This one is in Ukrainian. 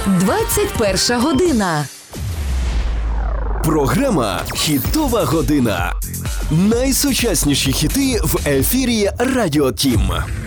21 година. Програма «Хітова година». Найсучасніші хіти в ефірі Радіо Тім.